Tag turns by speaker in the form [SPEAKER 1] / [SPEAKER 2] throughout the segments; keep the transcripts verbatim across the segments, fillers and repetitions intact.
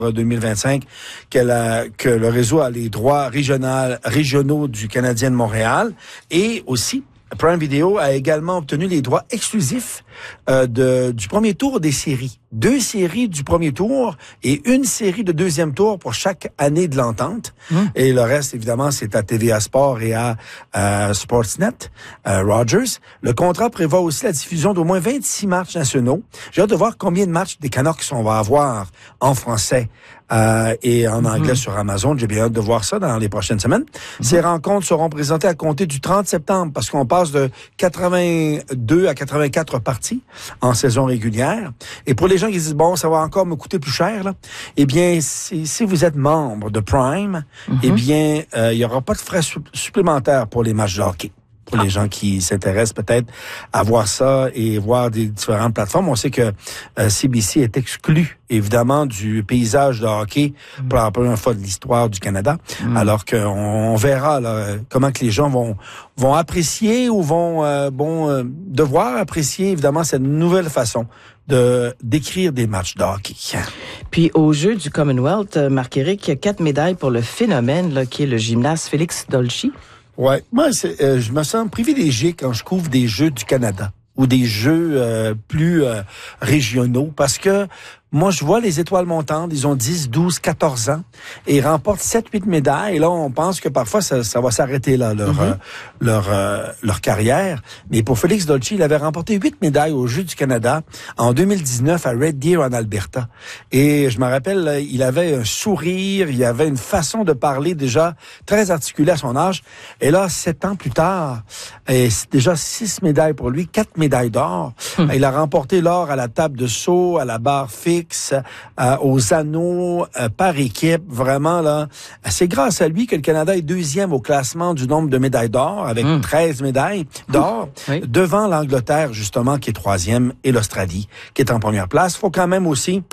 [SPEAKER 1] deux mille vingt-cinq qu'elle a, que le réseau a les droits régional, régionaux du Canadien de Montréal. Et aussi, Prime Video a également obtenu les droits exclusifs euh, de, du premier tour des séries. Deux séries du premier tour et une série de deuxième tour pour chaque année de l'entente. Mmh. Et le reste, évidemment, c'est à T V A Sport et à euh, Sportsnet, euh, Rogers. Le contrat prévoit aussi la diffusion d'au moins vingt-six matchs nationaux. J'ai hâte de voir combien de matchs des Canucks on va avoir en français euh, et en anglais mmh. sur Amazon. J'ai bien hâte de voir ça dans les prochaines semaines. Mmh. Ces rencontres seront présentées à compter du trente septembre parce qu'on passe de quatre-vingt-deux à quatre-vingt-quatre parties en saison régulière. Et pour les gens qui disent, bon, ça va encore me coûter plus cher, là, eh bien, si, si vous êtes membre de Prime, mm-hmm. eh bien, euh, il n'y aura pas de frais su- supplémentaires pour les matchs de hockey. Pour ah. les gens qui s'intéressent peut-être à voir ça et voir des différentes plateformes. On sait que euh, C B C est exclu, évidemment, du paysage de hockey mm. pour la première fois de l'histoire du Canada. Mm. Alors qu'on on verra là, comment que les gens vont vont apprécier ou vont euh, bon euh, devoir apprécier, évidemment, cette nouvelle façon de d'écrire des matchs de hockey.
[SPEAKER 2] Puis aux Jeux du Commonwealth, Marc-Éric, il y a quatre médailles pour le phénomène là, qui est le gymnaste Félix Dolci.
[SPEAKER 1] Ouais, moi c'est, euh, je me sens privilégié quand je couvre des Jeux du Canada ou des Jeux euh, plus euh, régionaux parce que moi, je vois les étoiles montantes, ils ont dix, douze, quatorze ans et ils remportent sept, huit médailles. Et là, on pense que parfois, ça, ça va s'arrêter là, leur, mm-hmm. euh, leur, euh, leur carrière. Mais pour Félix Dolci, il avait remporté huit médailles aux Jeux du Canada en deux mille dix-neuf à Red Deer en Alberta. Et je me rappelle, il avait un sourire, il avait une façon de parler déjà très articulée à son âge. Et là, sept ans plus tard, et c'est déjà six médailles pour lui, quatre médailles d'or. Mm. Il a remporté l'or à la table de saut, à la barre fixe, Euh, aux anneaux euh, par équipe. Vraiment, là, c'est grâce à lui que le Canada est deuxième au classement du nombre de médailles d'or, avec mmh. treize médailles d'or, oui. devant l'Angleterre, justement, qui est troisième, et l'Australie, qui est en première place. Faut quand même aussi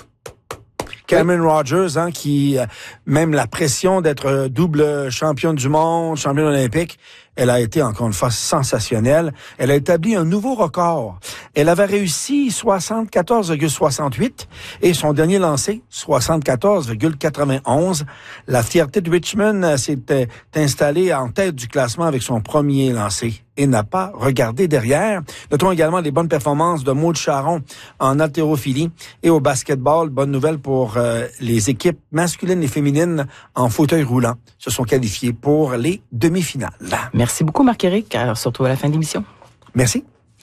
[SPEAKER 1] Cameron oui. Rogers, hein, qui, euh, même la pression d'être double championne du monde, championne olympique, elle a été encore une fois sensationnelle. Elle a établi un nouveau record. Elle avait réussi soixante-quatorze virgule soixante-huit et son dernier lancé, soixante-quatorze virgule quatre-vingt-onze. La fierté de Richmond s'est installée en tête du classement avec son premier lancé et n'a pas regardé derrière. Notons également les bonnes performances de Maud Charon en haltérophilie et au basketball. Bonne nouvelle pour euh, les équipes masculines et féminines en fauteuil roulant se sont qualifiées pour les demi-finales.
[SPEAKER 2] Merci beaucoup, Marc-Éric. Alors, on se retrouve à la fin de l'émission.
[SPEAKER 1] Merci.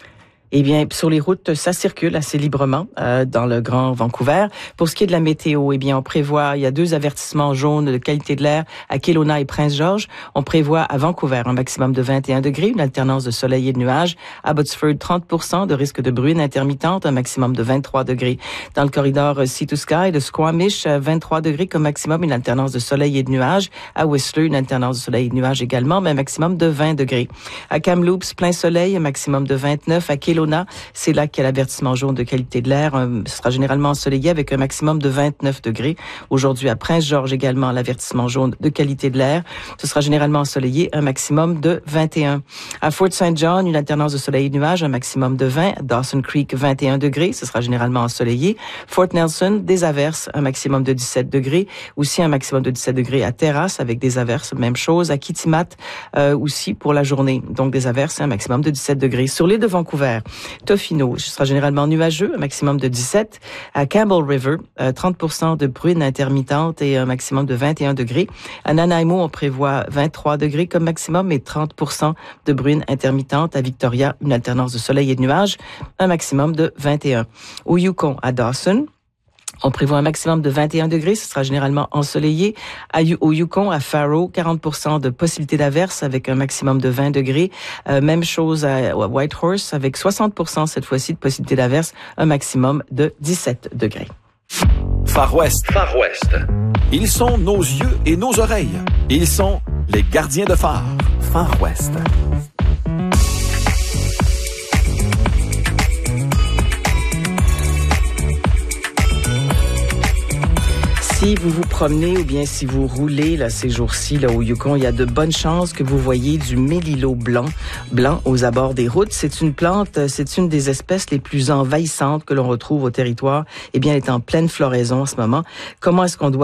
[SPEAKER 2] Eh bien, sur les routes, ça circule assez librement euh, dans le Grand Vancouver. Pour ce qui est de la météo, eh bien, on prévoit, il y a deux avertissements jaunes de qualité de l'air à Kelowna et Prince-Georges. On prévoit à Vancouver un maximum de vingt et un degrés, une alternance de soleil et de nuages. À Abbotsford, trente pour cent de risque de bruine intermittente, un maximum de vingt-trois degrés. Dans le corridor Sea to Sky de Squamish, vingt-trois degrés comme maximum, une alternance de soleil et de nuages. À Whistler, une alternance de soleil et de nuages également, mais un maximum de vingt degrés. À Kamloops, plein soleil, un maximum de vingt-neuf. À Kelowna, c'est là qu'il y a l'avertissement jaune de qualité de l'air. Ce sera généralement ensoleillé avec un maximum de vingt-neuf degrés. Aujourd'hui, à Prince-Georges également, l'avertissement jaune de qualité de l'air. Ce sera généralement ensoleillé, un maximum de vingt et un. À Fort Saint John, une alternance de soleil et de nuages, un maximum de vingt. Dawson Creek, vingt et un degrés. Ce sera généralement ensoleillé. Fort Nelson, des averses, un maximum de dix-sept degrés. Aussi un maximum de dix-sept degrés à Terrace avec des averses. Même chose. À Kitimat, euh, aussi pour la journée. Donc des averses, un maximum de dix-sept degrés. Sur l'île de Vancouver, Tofino, ce sera généralement nuageux, un maximum de dix-sept. À Campbell River, euh, trente pour cent de bruine intermittente et un maximum de vingt et un degrés. À Nanaimo, on prévoit vingt-trois degrés comme maximum et trente pour cent de bruine intermittente. À Victoria, une alternance de soleil et de nuages, un maximum de vingt et un. Au Yukon, à Dawson, on prévoit un maximum de vingt et un degrés, ce sera généralement ensoleillé. À, au Yukon, à Faro, quarante pour cent de possibilité d'averse avec un maximum de vingt degrés. Euh, même chose à, à Whitehorse avec soixante pour cent cette fois-ci de possibilité d'averse, un maximum de dix-sept degrés.
[SPEAKER 3] Far West. Far West. Ils sont nos yeux et nos oreilles. Ils sont les gardiens de phare. Far West.
[SPEAKER 2] Si vous vous promenez ou bien si vous roulez là, ces jours-ci là, au Yukon, il y a de bonnes chances que vous voyez du mélilo blanc, blanc aux abords des routes. C'est une plante, c'est une des espèces les plus envahissantes que l'on retrouve au territoire. Eh bien, elle est en pleine floraison en ce moment. Comment est-ce qu'on doit